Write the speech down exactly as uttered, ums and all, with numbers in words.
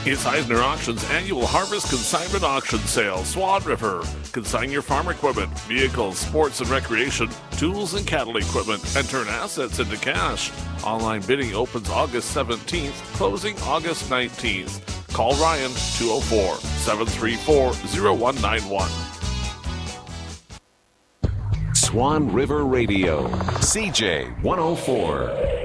It's Eisner Auctions Annual Harvest Consignment Auction Sale, Swan River. Consign your farm equipment, vehicles, sports and recreation, tools and cattle equipment, and turn assets into cash. Online bidding opens August seventeenth, closing August nineteenth. Call Ryan, two oh four, seven three four, oh one nine one. Swan River Radio, C J one oh four.